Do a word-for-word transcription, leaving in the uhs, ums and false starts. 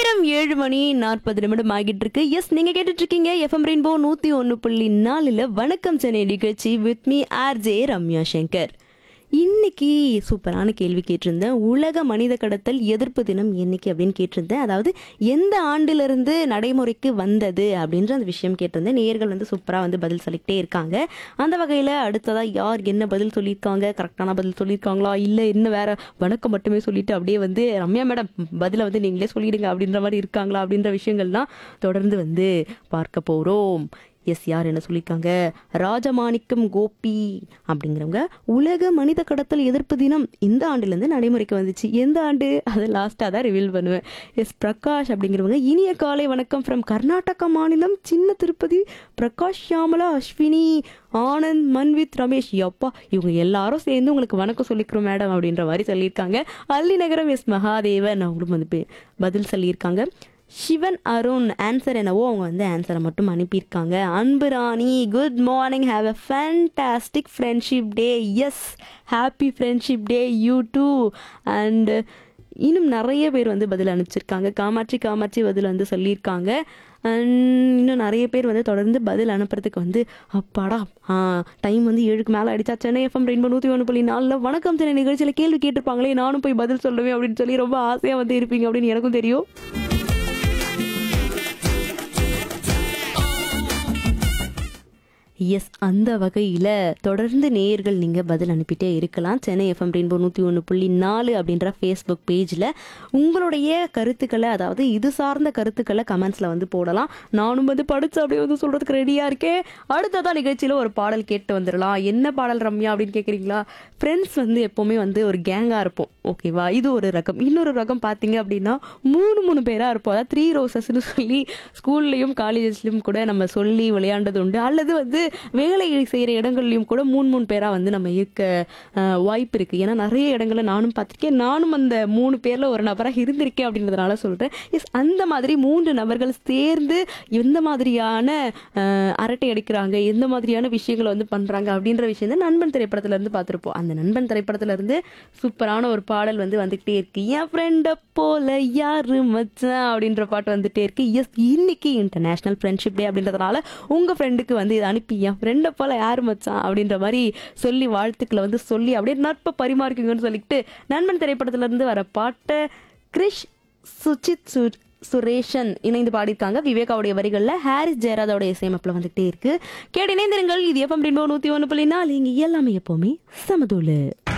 நேரம் ஏழு மணி நாற்பது நிமிடம் ஆகிட்டு இருக்கு. எஸ், நீங்க கேட்டுட்டு இருக்கீங்க எஃப்எம் ரெயின்போ நூத்தி ஒன்னு புள்ளி நாலுல வணக்கம் சென்னை நிகழ்ச்சி with me RJ Ramya Shankar. இன்னைக்கு சூப்பரான கேள்வி கேட்டிருந்தேன். உலக மனித கடத்தல் எதிர்ப்பு தினம் என்னைக்கு அப்படின்னு கேட்டிருந்தேன். அதாவது எந்த ஆண்டிலிருந்து நடைமுறைக்கு வந்தது அப்படின்ற அந்த விஷயம் கேட்டிருந்தேன். நேயர்கள் வந்து சூப்பராக வந்து பதில் சொல்லிக்கிட்டே இருக்காங்க. அந்த வகையில் அடுத்ததாக யார் என்ன பதில் சொல்லியிருக்காங்க, கரெக்டான பதில் சொல்லியிருக்காங்களா, இல்லை இன்னும் வேற வணக்கம் மட்டுமே சொல்லிட்டு அப்படியே வந்து ரம்யா மேடம் பதிலை வந்து நீங்களே சொல்லிடுங்க அப்படின்ற மாதிரி இருக்காங்களா அப்படின்ற விஷயங்கள்லாம் தொடர்ந்து வந்து பார்க்க போகிறோம். எஸ், யார் என்ன சொல்லியிருக்காங்க? ராஜமாணிக்கம் கோபி அப்படிங்கிறவங்க உலக மனித கடத்தல் எதிர்ப்பு தினம் இந்த ஆண்டுலேருந்து நடைமுறைக்கு வந்துச்சு. எந்த ஆண்டு அதை லாஸ்ட்டாக தான் ரிவீல் பண்ணுவேன். எஸ், பிரகாஷ் அப்படிங்கிறவங்க இனிய காலை வணக்கம் ஃப்ரம் கர்நாடகா மாநிலம் சின்ன திருப்பதி. பிரகாஷ், ஷியாமலா, அஸ்வினி, ஆனந்த், மன்வித், ரமேஷ். அப்பா, இவங்க எல்லாரும் சேர்ந்து உங்களுக்கு வணக்கம் சொல்லிக்கிறோம் மேடம் அப்படின்ற மாதிரி சொல்லியிருக்காங்க. அல்லி நகரம் எஸ் மகாதேவன் அவங்களும் வந்து பதில் சொல்லியிருக்காங்க. சிவன் அருண் ஆன்சர் என்னவோ அவங்க வந்து ஆன்சரை மட்டும் அனுப்பியிருக்காங்க. அன்பு ராணி good morning, have a fantastic friendship day. S, happy friendship day you two. And இன்னும் நிறைய பேர் வந்து பதில் அனுப்பிச்சிருக்காங்க. காமாட்சி காமாட்சி பதில் வந்து சொல்லியிருக்காங்க. அண்ட் இன்னும் நிறைய பேர் வந்து தொடர்ந்து பதில் அனுப்புறதுக்கு வந்து அப்பாடா டைம் வந்து ஏழுக்கு மேலே அடிச்சா. சென்னை எஃப்எம் ரெயின்போ நூற்றி ஒன்று புள்ளி நாலில் வணக்கம் சென்னை நிகழ்ச்சியில் கேள்வி கேட்டிருப்பாங்களே, நானும் போய் பதில் சொல்லுவேன் அப்படின்னு சொல்லி ரொம்ப ஆசையாக வந்து இருப்பீங்க அப்படின்னு எனக்கும் தெரியும். எஸ், அந்த வகையில் தொடர்ந்து நேயர்கள் நீங்கள் பதில் அனுப்பிட்டே இருக்கலாம். சென்னை எஃப்எம் ரெயின்போ நூற்றி ஒன்று புள்ளி நாலு அப்படின்ற ஃபேஸ்புக் பேஜில் உங்களுடைய கருத்துக்களை, அதாவது இது சார்ந்த கருத்துக்களை கமெண்ட்ஸில் வந்து போடலாம். நானும் வந்து படித்து அப்படியே வந்து சொல்கிறதுக்கு ரெடியாக இருக்கேன். அடுத்ததான் நிகழ்ச்சியில் ஒரு பாடல் கேட்டு வந்துடலாம். என்ன பாடல் ரம்யா அப்படின்னு கேட்குறீங்களா? ஃப்ரெண்ட்ஸ் வந்து எப்போவுமே வந்து ஒரு கேங்காக இருப்போம், ஓகேவா? இது ஒரு ரகம். இன்னொரு ரகம் பார்த்தீங்க அப்படின்னா மூணு மூணு பேராக இருப்போம். அதாவது த்ரீ ரோசஸ்ன்னு சொல்லி ஸ்கூல்லையும் காலேஜஸ்லையும் கூட நம்ம சொல்லி விளையாண்டது உண்டு. அல்லது வந்து வேலை செய்கிற இடங்கள்லையும் கூட மூணு மூணு பேராக வந்து நம்ம இருக்க வாய்ப்பு இருக்குது. ஏன்னா நிறைய இடங்களில் நானும் பார்த்துருக்கேன். நானும் அந்த மூணு பேரில் ஒரு நபராக இருந்திருக்கேன் அப்படின்றதுனால சொல்கிறேன். எஸ், அந்த மாதிரி மூன்று நபர்கள் சேர்ந்து எந்த மாதிரியான அரட்டை அடிக்கிறாங்க, எந்த மாதிரியான விஷயங்களை வந்து பண்ணுறாங்க அப்படின்ற விஷயம் தான் நண்பன் திரைப்படத்துலேருந்து பார்த்துருப்போம். அந்த நண்பன் திரைப்படத்துலேருந்து சூப்பரான ஒரு பாடல் வந்து வந்துக்கிட்டே இருக்கு. என் ஃப்ரெண்டை போல யாரு மச்சான் அப்படின்ற பாட்டு வந்துட்டே இருக்கு. எஸ், இன்னைக்கு இன்டர்நேஷ்னல் ஃப்ரெண்ட்ஷிப் டே அப்படின்றதுனால உங்கள் ஃப்ரெண்டுக்கு வந்து இதை அனுப்பி என் ஃப்ரெண்டை போல யாரு மச்சான் அப்படின்ற மாதிரி சொல்லி வாழ்த்துக்களை வந்து சொல்லி அப்படியே நட்பை பரிமாறிக்குங்கன்னு சொல்லிட்டு நண்பன் திரைப்படத்துலேருந்து வர பாட்டை கிரிஷ் சுச்சித் சு சுரேஷன் இணைந்து பாடியிருக்காங்க. விவேகாவுடைய வரிகளில் ஹாரிஸ் ஜெயராஜோடைய இசையமைப்பில் வந்துகிட்டே இருக்கு. கேட்டு இணைந்திருங்கள். இது எஃப்எம் ரெயின்போ நூற்றி ஒன்று புள்ளி நாலு. இங்கே எல்லாமே எப்போவுமே சமதூளு.